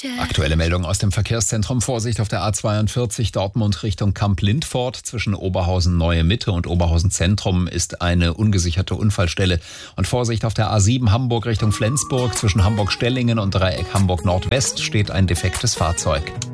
Aktuelle Meldung aus dem Verkehrszentrum. Vorsicht auf der A42 Dortmund Richtung Kamp-Lindfort. Zwischen Oberhausen Neue Mitte und Oberhausen Zentrum ist eine ungesicherte Unfallstelle. Und Vorsicht auf der A7 Hamburg Richtung Flensburg. Zwischen Hamburg-Stellingen und Dreieck Hamburg Nordwest steht ein defektes Fahrzeug.